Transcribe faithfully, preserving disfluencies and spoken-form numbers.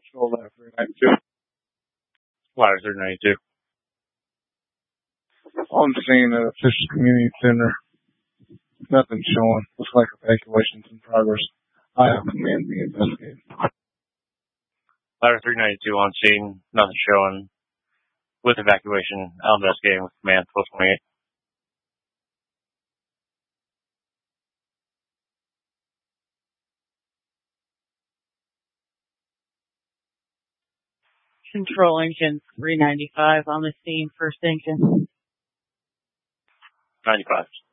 Control ladder three ninety-two. Ladder three ninety-two. On scene at a Fisher Community Center. Nothing showing. Looks like evacuation's in progress. I have command being investigated. Ladder three ninety-two on scene. Nothing showing. With evacuation, I'll investigate with command twelve twenty-eight. Control engine three ninety-five on the scene, first engine. ninety-five.